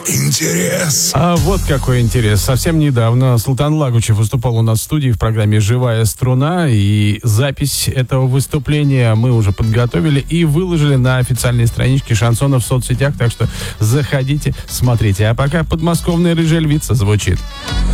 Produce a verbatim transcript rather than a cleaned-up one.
интерес. А вот какой интерес. Совсем недавно Султан Лагучев выступал у нас в студии в программе «Живая струна», и запись этого выступления мы уже подготовили и выложили на официальной страничке Шансона в соцсетях, так что заходите, смотрите. А пока подмосковная рыжая львица звучит.